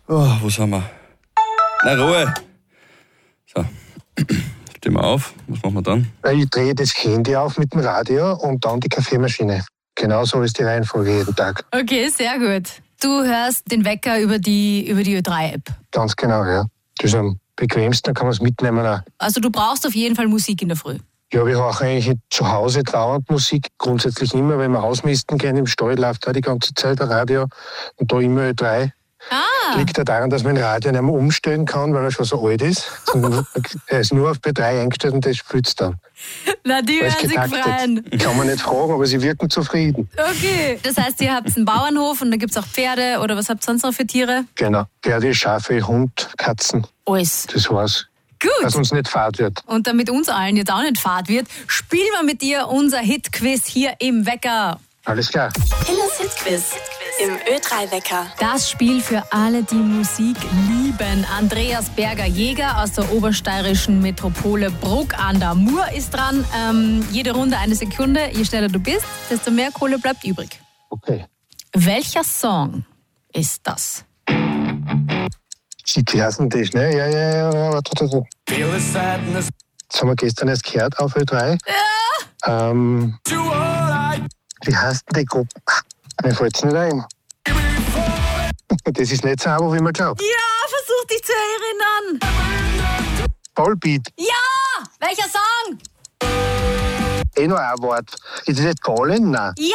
Oh, wo sind wir? Na, Ruhe! So, stehen wir auf. Was machen wir dann? Ich drehe das Handy auf mit dem Radio und dann die Kaffeemaschine. Genau so ist die Reihenfolge jeden Tag. Okay, sehr gut. Du hörst den Wecker über die Ö3-App. Ganz genau, ja. Das ist am bequemsten, dann kann man es mitnehmen auch. Also du brauchst auf jeden Fall Musik in der Früh. Ja, wir hören eigentlich zu Hause dauernd Musik. Grundsätzlich immer, wenn wir ausmisten gehen im Stall, läuft da die ganze Zeit ein Radio und da immer Ö3. Liegt ja daran, dass man ein Radio nicht mehr umstellen kann, weil er schon so alt ist. Er ist nur auf B3 eingestellt und das spielt es dann. Na, die werden sich freuen. Kann man nicht fragen, aber sie wirken zufrieden. Okay, das heißt, ihr habt einen Bauernhof und da gibt es auch Pferde oder was habt ihr sonst noch für Tiere? Genau, Pferde, Schafe, Hund, Katzen. Alles. Das war's. Gut. Dass uns nicht fad wird. Und damit uns allen jetzt auch nicht fad wird, spielen wir mit dir unser Hit-Quiz hier im Wecker. Alles klar. Hillers Hit-Quiz im Ö3-Wecker. Das Spiel für alle, die Musik lieben. Andreas Berger-Jäger aus der obersteirischen Metropole Bruck an der Mur ist dran. Jede Runde 1 Sekunde. Je schneller du bist, desto mehr Kohle bleibt übrig. Okay. Welcher Song ist das? Sie klassen das, ne? Ja. Warte. Das haben wir gestern erst gehört auf Ö3. Ja. Wie heißt denn die Gruppe? Mir fällt es nicht ein. Das ist nicht so einfach, wie man glaubt. Ja, versuch dich zu erinnern. Volbeat. Ja! Welcher Song? Noch ein Wort. Ist das jetzt Golem? Nein. Ja!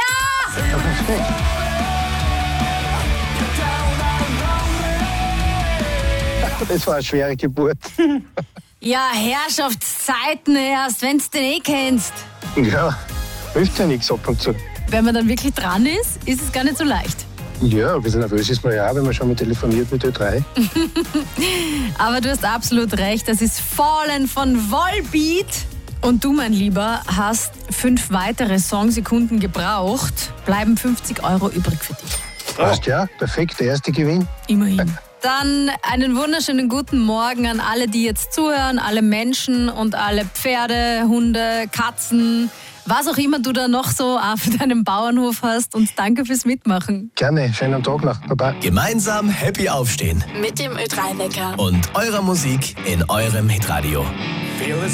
Das war eine schwere Geburt. Ja, Herrschaftszeiten erst, wenn du den kennst. Ja, hilft ja nichts ab und zu. Wenn man dann wirklich dran ist, ist es gar nicht so leicht. Ja, ein bisschen nervös ist man ja auch, wenn man schon mal telefoniert mit Ö3. Aber du hast absolut recht, das ist Fallen von Volbeat. Und du, mein Lieber, hast 5 weitere Songsekunden gebraucht. Bleiben 50 € übrig für dich. Passt ja, perfekt, der erste Gewinn. Immerhin. Dann einen wunderschönen guten Morgen an alle, die jetzt zuhören, alle Menschen und alle Pferde, Hunde, Katzen, was auch immer du da noch so auf deinem Bauernhof hast. Und danke fürs Mitmachen. Gerne, schönen Tag noch. Baba. Gemeinsam happy aufstehen. Mit dem Ö3-Wecker. Und eurer Musik in eurem Hitradio.